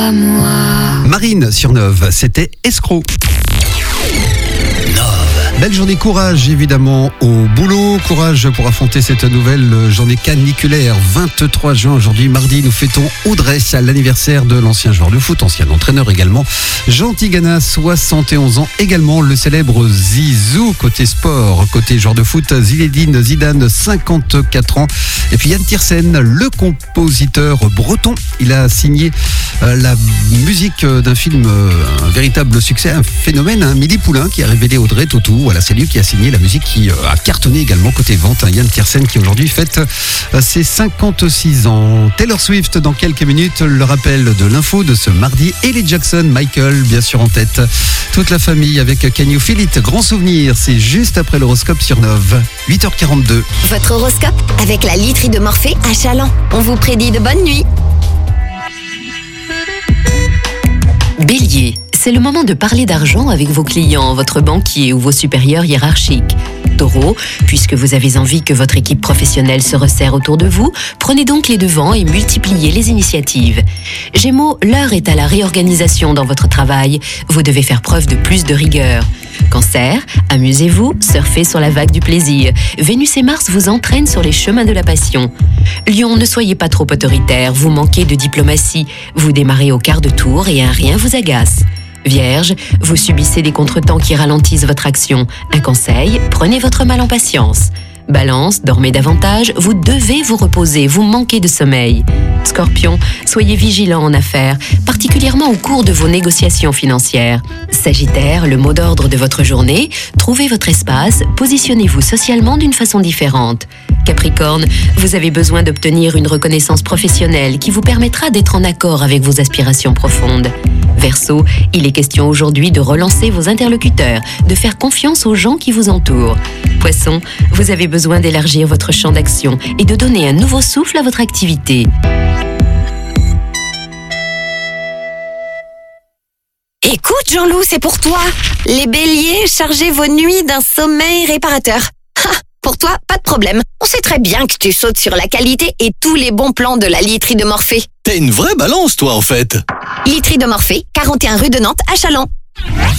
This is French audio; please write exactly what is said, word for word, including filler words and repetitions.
à moi. Marine sur Nove, c'était Escroc. Belle journée, courage évidemment au boulot, courage pour affronter cette nouvelle journée caniculaire. vingt-trois juin aujourd'hui, mardi, nous fêtons Audrey, à l'anniversaire de l'ancien joueur de foot, ancien entraîneur également. Jean Tigana, soixante et onze ans, également le célèbre Zizou. Côté sport, côté joueur de foot, Zinedine Zidane, cinquante-quatre ans. Et puis Yann Tiersen, le compositeur breton, il a signé euh, la musique d'un film, euh, un véritable succès, un phénomène, un Midi Poulain qui a révélé Audrey Tautou. Voilà, c'est lui qui a signé la musique qui a cartonné également côté vente. Yann Tiersen qui aujourd'hui fête ses cinquante-six ans. Taylor Swift dans quelques minutes, le rappel de l'info de ce mardi. Et les Jackson, Michael bien sûr en tête. Toute la famille avec Can You Feel It, grand souvenir. C'est juste après l'horoscope sur Nove, huit heures quarante-deux. Votre horoscope avec la literie de Morphée à Chaland. On vous prédit de bonnes nuits. Bélier, c'est le moment de parler d'argent avec vos clients, votre banquier ou vos supérieurs hiérarchiques. Taureau, puisque vous avez envie que votre équipe professionnelle se resserre autour de vous, prenez donc les devants et multipliez les initiatives. Gémeaux, l'heure est à la réorganisation dans votre travail. Vous devez faire preuve de plus de rigueur. Cancer, amusez-vous, surfez sur la vague du plaisir. Vénus et Mars vous entraînent sur les chemins de la passion. Lion, ne soyez pas trop autoritaire, vous manquez de diplomatie. Vous démarrez au quart de tour et un rien vous agace. Vierge, vous subissez des contretemps qui ralentissent votre action. Un conseil, prenez votre mal en patience. Balance, dormez davantage, vous devez vous reposer, vous manquez de sommeil. Scorpion, soyez vigilant en affaires, particulièrement au cours de vos négociations financières. Sagittaire, le mot d'ordre de votre journée, trouvez votre espace, positionnez-vous socialement d'une façon différente. Capricorne, vous avez besoin d'obtenir une reconnaissance professionnelle qui vous permettra d'être en accord avec vos aspirations profondes. Verseau, il est question aujourd'hui de relancer vos interlocuteurs, de faire confiance aux gens qui vous entourent. Poisson, vous avez besoin d'élargir votre champ d'action et de donner un nouveau souffle à votre activité. Écoute Jean-Loup, c'est pour toi. Les béliers, chargez vos nuits d'un sommeil réparateur. Ha, pour toi, pas de problème. On sait très bien que tu sautes sur la qualité et tous les bons plans de la literie de Morphée. T'es une vraie balance, toi, en fait. Literie de Morphée, quarante et un rue de Nantes à Chaland.